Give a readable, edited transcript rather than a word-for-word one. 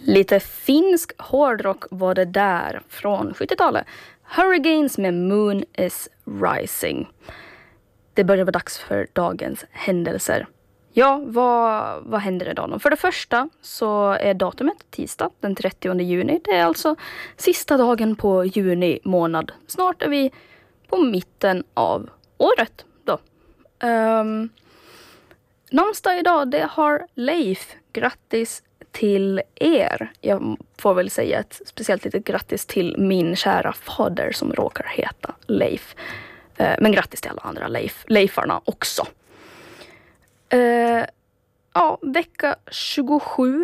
Lite finsk hårdrock var det där från 70-talet. Hurricanes med Moon is Rising. Det börjar vara dags för dagens händelser. Ja, vad händer idag då? För det första så är datumet tisdag den 30 juni. Det är alltså sista dagen på juni månad. Snart är vi på mitten av året då. Namnsdag idag, det har Leif. Grattis till er. Jag får väl säga ett speciellt litet grattis till min kära fader som råkar heta Leif. Men grattis till alla andra Leifarna också. Ja, vecka 27